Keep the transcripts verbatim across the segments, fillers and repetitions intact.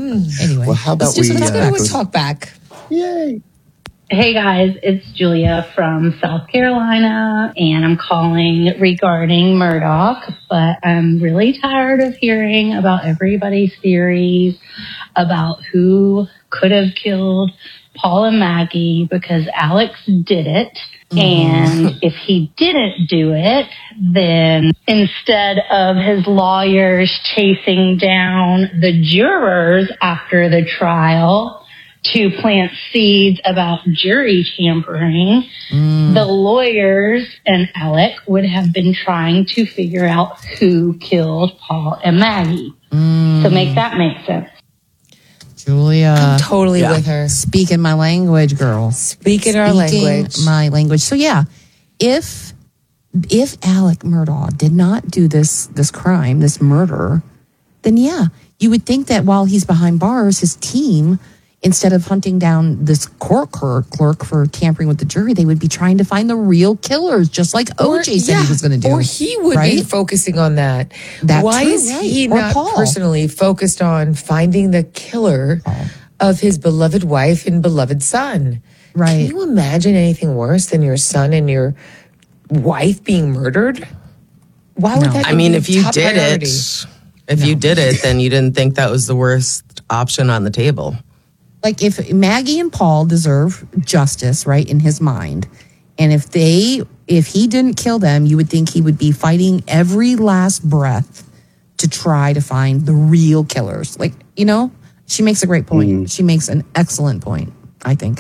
Anyway, well, how about let's, just, we let's uh, go to a talk back. Yay! Hey guys, it's Julia from South Carolina, and I'm calling regarding Murdaugh, but I'm really tired of hearing about everybody's theories about who could have killed Paul and Maggie because Alex did it. Mm-hmm. And if he didn't do it, then instead of his lawyers chasing down the jurors after the trial to plant seeds about jury tampering, mm. the lawyers and Alec would have been trying to figure out who killed Paul and Maggie. Mm. So make that make sense. Julia. I'm totally yeah. with her. Speaking my language, girl. Speaking, Speaking our language. my language. So yeah, if if Alec Murdaugh did not do this this crime, this murder, then yeah, you would think that while he's behind bars, his team, instead of hunting down this court clerk for tampering with the jury, they would be trying to find the real killers, just like O J said yeah, he was going to do. Or he would right? be focusing on that. That's Why true, is right. he or not Paul. personally focused on finding the killer oh. of his beloved wife and beloved son? Right. Can you imagine anything worse than your son and your wife being murdered? Why would no. that I mean, be if you did priority? it, if no. you did it, then you didn't think that was the worst option on the table. Like if Maggie and Paul deserve justice, right, in his mind, and if they, if he didn't kill them, you would think he would be fighting every last breath to try to find the real killers. Like, you know, she makes a great point. Mm. She makes an excellent point, I think.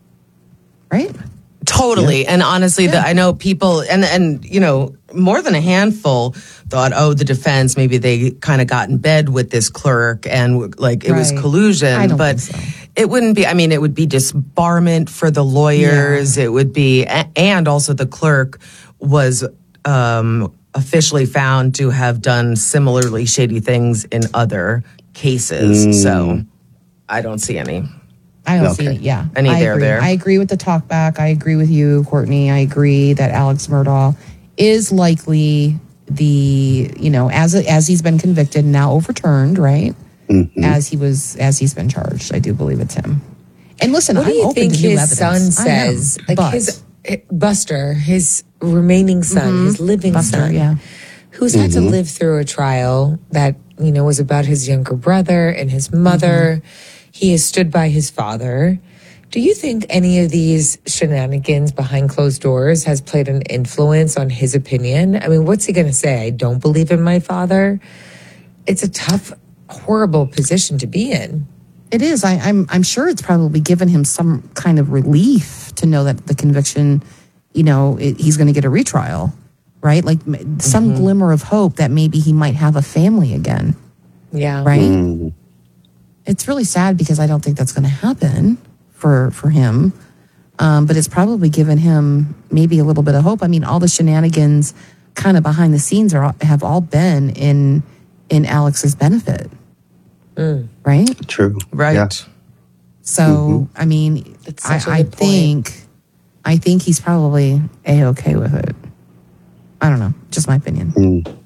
Right? Totally. Yeah. And honestly, yeah. the, I know people, and, and, you know, more than a handful thought, oh, the defense, maybe they kind of got in bed with this clerk and like it right. was collusion. I don't but think so. It wouldn't be, I mean, it would be disbarment for the lawyers. Yeah. It would be, and also the clerk was um, officially found to have done similarly shady things in other cases. Mm. So I don't see any. I don't okay. see it. Yeah. Any I there agree. there. I agree with the talk back. I agree with you, Courtney. I agree that Alex Murdaugh is likely the, you know, as as he's been convicted and now overturned, right? Mm-hmm. As he was, as he's been charged. I do believe it's him. And listen, what I'm do you open think to new his evidence. son says? Am, like but, his Buster, his remaining son, mm-hmm. his living Buster, son, yeah. who's mm-hmm. had to live through a trial that, you know, was about his younger brother and his mother. Mm-hmm. He has stood by his father. Do you think any of these shenanigans behind closed doors has played an influence on his opinion? I mean, what's he going to say? I don't believe in my father. It's a tough, horrible position to be in. It is. I, I'm. I'm sure it's probably given him some kind of relief to know that the conviction, you know, it, he's going to get a retrial, right? Like mm-hmm. some glimmer of hope that maybe he might have a family again. Yeah. Right. Mm. It's really sad because I don't think that's going to happen for for him. Um, but it's probably given him maybe a little bit of hope. I mean, all the shenanigans kind of behind the scenes are have all been in in Alex's benefit. Mm. Right? True. Right. Yeah. So, mm-hmm. I mean, I, I think I think he's probably A-okay with it. I don't know. Just my opinion. Mm.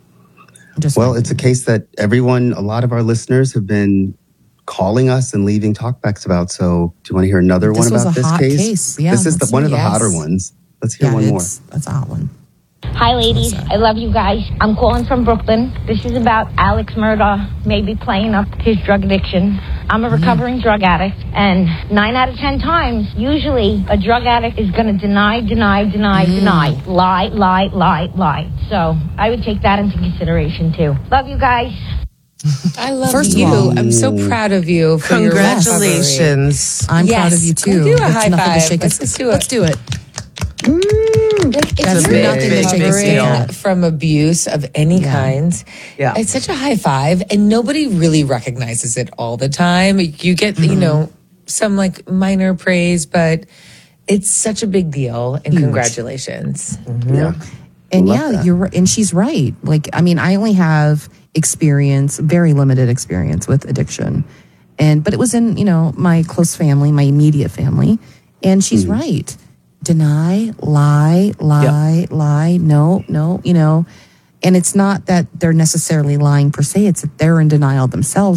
Just well, it's a case that everyone, a lot of our listeners have been calling us and leaving talkbacks about. So do you want to hear another this one about this hot case? case? Yeah, this is the, one of the yes. hotter ones. Let's hear yeah, one more. That's a hot one. Hi, ladies. I love you guys. I'm calling from Brooklyn. This is about Alex Murdaugh maybe playing up his drug addiction. I'm a recovering mm. drug addict, and nine out of ten times, usually a drug addict is going to deny, deny, deny, mm. deny, lie, lie, lie, lie. So I would take that into consideration, too. Love you guys. I love First you. Of all, I'm so proud of you for congratulations. Your I'm yes. proud of you, too. Do a it's high nothing five. To shake Let's, us. do it. Let's do it. Mm. Like, if That's you're nothing big, to shake recovering from abuse of any yeah. kind, yeah. it's such a high five, and nobody really recognizes it all the time. You get, mm-hmm. you know, some like minor praise, but it's such a big deal, and Huge. Congratulations. Mm-hmm. Yeah. And yeah, that. you're and she's right. Like, I mean, I only have experience, very limited experience with addiction. And but it was in, you know, my close family, my immediate family. And she's mm. right. Deny, lie, lie, yep. lie, no, no, you know. And it's not that they're necessarily lying per se, it's that they're in denial themselves.